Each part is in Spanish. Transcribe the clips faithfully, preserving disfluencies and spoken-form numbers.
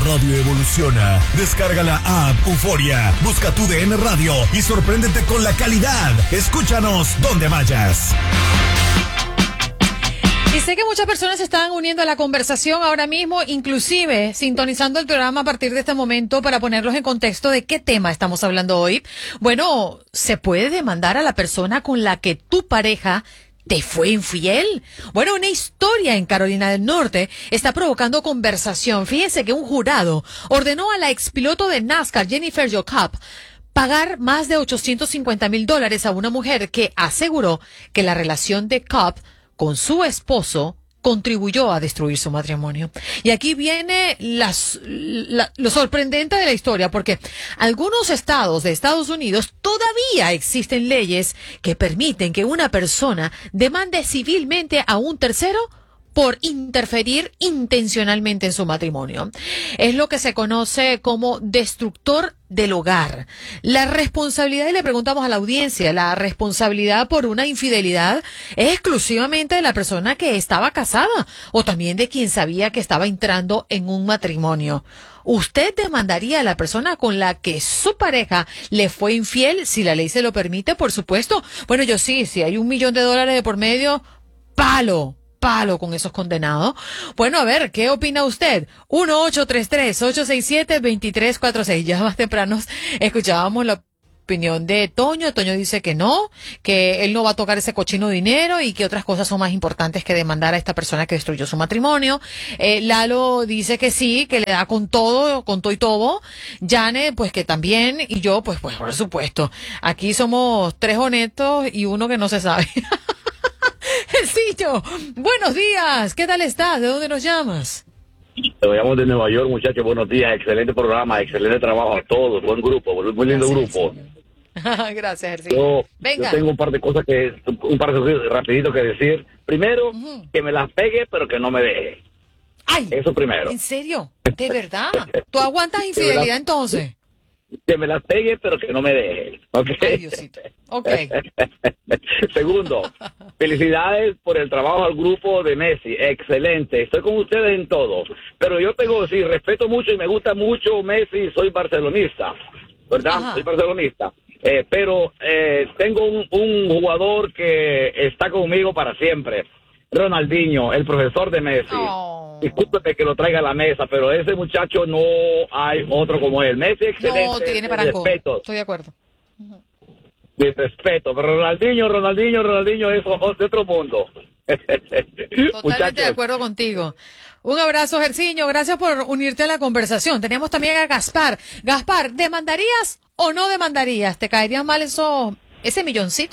radio evoluciona. Descarga la app Euforia, busca tu D N Radio y sorpréndete con la calidad. Escúchanos donde vayas. Y sé que muchas personas se están uniendo a la conversación ahora mismo, inclusive sintonizando el programa a partir de este momento para ponerlos en contexto de qué tema estamos hablando hoy. Bueno, ¿se puede demandar a la persona con la que tu pareja te fue infiel? Bueno, una historia en Carolina del Norte está provocando conversación. Fíjense que un jurado ordenó a la expiloto de NASCAR, Jennifer Jacob, pagar más de ochocientos cincuenta mil dólares a una mujer que aseguró que la relación de Cobb con su esposo contribuyó a destruir su matrimonio. Y aquí viene las, la, lo sorprendente de la historia, porque algunos estados de Estados Unidos todavía existen leyes que permiten que una persona demande civilmente a un tercero por interferir intencionalmente en su matrimonio. Es lo que se conoce como destructor del hogar. La responsabilidad, y le preguntamos a la audiencia, la responsabilidad por una infidelidad es exclusivamente de la persona que estaba casada o también de quien sabía que estaba entrando en un matrimonio. ¿Usted demandaría a la persona con la que su pareja le fue infiel si la ley se lo permite? Por supuesto. Bueno, yo sí, si hay un millón de dólares de por medio, palo. palo con esos condenados. Bueno, a ver, ¿qué opina usted? uno ocho tres tres, ocho seis siete, dos tres cuatro seis. Ya más temprano escuchábamos la opinión de Toño. Toño dice que no, que él no va a tocar ese cochino dinero y que otras cosas son más importantes que demandar a esta persona que destruyó su matrimonio. Eh, Lalo dice que sí, que le da con todo, con todo y todo. Jane, pues que también, y yo, pues, pues por supuesto. Aquí somos tres honestos y uno que no se sabe. Gersillo, buenos días, ¿qué tal estás? ¿De dónde nos llamas? Te llamo de Nueva York, muchachos, buenos días, excelente programa, excelente trabajo a todos, buen grupo, muy lindo Gracias, grupo. Gracias, Gersillo. Yo, yo tengo un par de cosas que, un par de cosas rapidito que decir. Primero, uh-huh. que me las pegue, pero que no me deje. Ay, eso primero. ¿En serio? ¿De verdad? ¿Tú aguantas infidelidad entonces? Que me las pegue, pero que no me deje. ¿Ok? Ay, Diosito. Ok. Segundo, felicidades por el trabajo al grupo de Messi. Excelente. Estoy con ustedes en todo. Pero yo tengo, sí, respeto mucho y me gusta mucho Messi. Soy barcelonista, ¿verdad? Ajá. Soy barcelonista. Eh, pero eh, tengo un, un jugador que está conmigo para siempre. Ronaldinho, el profesor de Messi. Oh. Discúlpeme que lo traiga a la mesa, pero ese muchacho no hay otro como él. Messi, excelente. No, tiene respeto. Estoy de acuerdo. Uh-huh. De respeto, pero Ronaldinho, Ronaldinho, Ronaldinho es de otro mundo. Totalmente de acuerdo contigo. Un abrazo, Gersiño. Gracias por unirte a la conversación. Tenemos también a Gaspar. Gaspar, ¿demandarías o no demandarías? ¿Te caería mal eso, ese milloncito?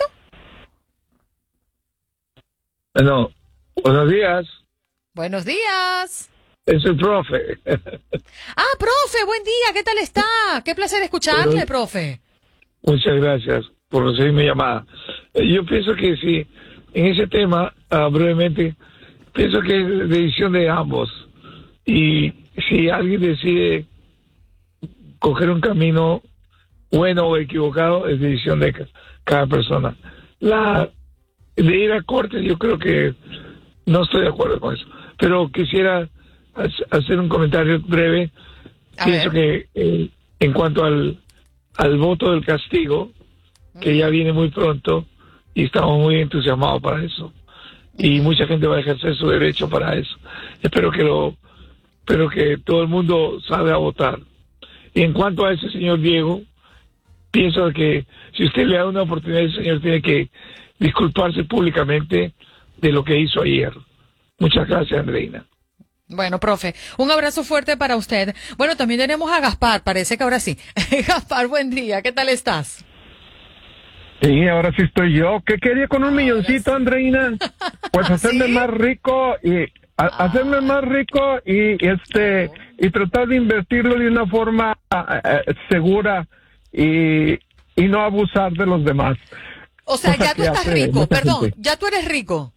Bueno, buenos días. Buenos días. Es el profe. Ah, profe, buen día. ¿Qué tal está? Qué placer escucharle, Pero, profe. Muchas gracias por recibir mi llamada. Yo pienso que sí, en ese tema, uh, brevemente, pienso que es decisión de ambos. Y si alguien decide coger un camino bueno o equivocado, es decisión de cada persona. La de ir a corte, yo creo que no estoy de acuerdo con eso. Pero quisiera hacer un comentario breve. A Pienso ver. que eh, en cuanto al, al voto del castigo, que mm. ya viene muy pronto, y estamos muy entusiasmados para eso. Y mucha gente va a ejercer su derecho para eso. Espero que lo, espero que todo el mundo salga a votar. Y en cuanto a ese señor Diego, pienso que si usted le da una oportunidad, el señor tiene que disculparse públicamente de lo que hizo ayer. Muchas gracias, Andreina. Bueno, profe, un abrazo fuerte para usted. Bueno, también tenemos a Gaspar, parece que ahora sí. Gaspar, buen día, ¿qué tal estás? Sí, ahora sí estoy yo. ¿Qué quería con un ahora milloncito, sí. Andreina? Pues hacerme ¿Sí? más rico y a, ah. hacerme más rico y este y tratar de invertirlo de una forma uh, segura y, y no abusar de los demás. O sea, ya tú estás rico, perdón, gente. ya tú eres rico.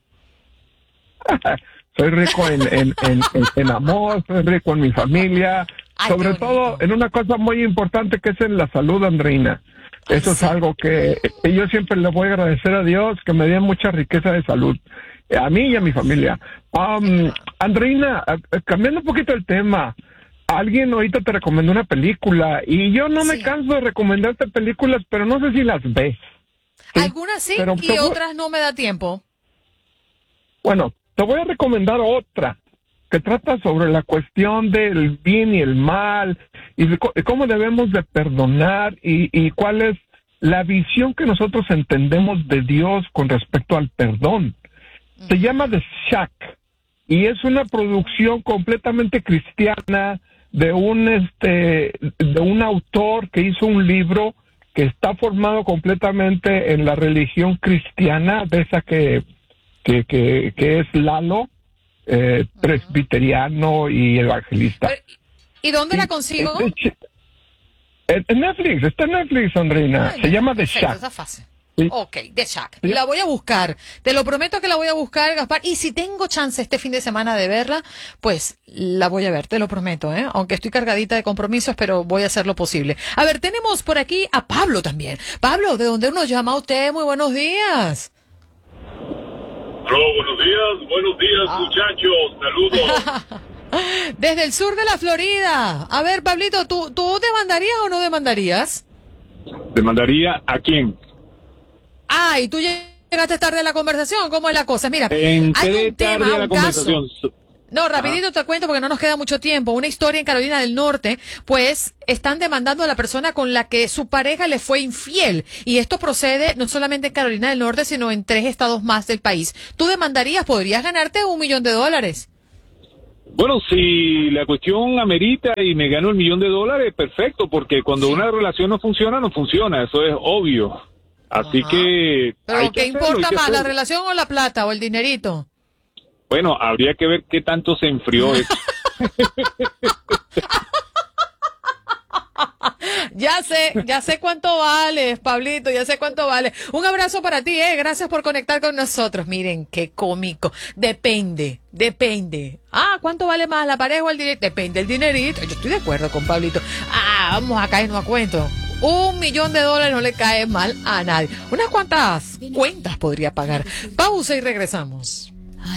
Soy rico en, en, en, en, en amor, soy rico en mi familia, Ay, sobre todo en una cosa muy importante que es en la salud, Andreina. Eso Ay, es sí. algo que yo siempre le voy a agradecer a Dios, que me dé mucha riqueza de salud, a mí y a mi familia. Um, Andreina, cambiando un poquito el tema, alguien ahorita te recomendó una película y yo no me Sí. canso de recomendarte películas, pero no sé si las ves. Sí, Algunas sí pero y te voy- otras no me da tiempo. Bueno, te voy a recomendar otra que trata sobre la cuestión del bien y el mal y de co- cómo debemos de perdonar y, y cuál es la visión que nosotros entendemos de Dios con respecto al perdón. Se llama The Shack y es una producción completamente cristiana de un este de un autor que hizo un libro que está formado completamente en la religión cristiana, de esa que que que, que es Lalo, eh, presbiteriano y evangelista. Pero, ¿y dónde la Sí, consigo? es de Ch- En en Netflix, está en Netflix, Andreina. Ay, Se llama The perfecto, Shack. está fácil. Sí. Ok, The Shack. Sí. La voy a buscar. Te lo prometo que la voy a buscar, Gaspar. Y si tengo chance este fin de semana de verla, pues la voy a ver, te lo prometo, ¿eh? Aunque estoy cargadita de compromisos, pero voy a hacer lo posible. A ver, tenemos por aquí a Pablo también. Pablo, ¿de dónde nos llama usted? Muy buenos días. Aló, buenos días, buenos días, muchachos, saludos. Desde el sur de la Florida. A ver, Pablito, ¿tú, tú demandarías o no demandarías? ¿Demandaría a quién? Ah, y tú llegaste tarde a la conversación. ¿Cómo es la cosa? Mira, ¿En hay qué un tema, tarde a la un caso. conversación? No, rapidito te cuento porque no nos queda mucho tiempo. Una historia en Carolina del Norte, pues están demandando a la persona con la que su pareja le fue infiel. Y esto procede no solamente en Carolina del Norte, sino en tres estados más del país. ¿Tú demandarías? ¿Podrías ganarte un millón de dólares? Bueno, si la cuestión amerita y me gano el millón de dólares, perfecto, porque cuando Sí. una relación no funciona, no funciona, eso es obvio. Así Ajá. que... Pero hay ¿qué que hacerlo, importa hay que más, la hacerlo. relación o la plata o el dinerito? Bueno, habría que ver qué tanto se enfrió eso. Ya sé, ya sé cuánto vales, Pablito, ya sé cuánto vale. Un abrazo para ti, eh. Gracias por conectar con nosotros. Miren, qué cómico. Depende, depende. Ah, ¿cuánto vale más la pareja o el dinero? Depende el dinerito. Yo estoy de acuerdo con Pablito. Ah, vamos a caernos a cuento. Un millón de dólares no le cae mal a nadie. Unas cuantas cuentas podría pagar. Pausa y regresamos.